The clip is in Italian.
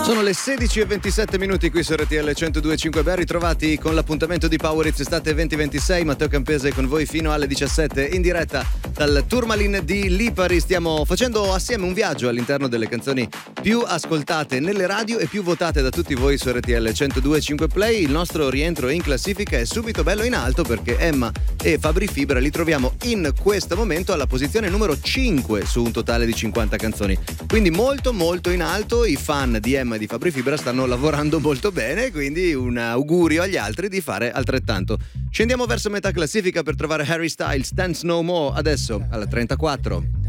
Sono le 16:27 qui su RTL 102.5. Ben ritrovati con l'appuntamento di Power Hits Estate 2026. Matteo Campese con voi fino alle 17 in diretta dal Tourmaline di Lipari. Stiamo facendo assieme un viaggio all'interno delle canzoni più ascoltate nelle radio e più votate da tutti voi su RTL 102.5 Play. Il nostro rientro in classifica è subito bello in alto perché Emma e Fabri Fibra li troviamo in questo momento alla posizione numero 5 su un totale di 50 canzoni. Quindi molto molto in alto. I fan di Emma e di Fabri Fibra stanno lavorando molto bene, quindi un augurio agli altri di fare altrettanto. Scendiamo verso metà classifica per trovare Harry Styles, Dance No More, adesso alla 34.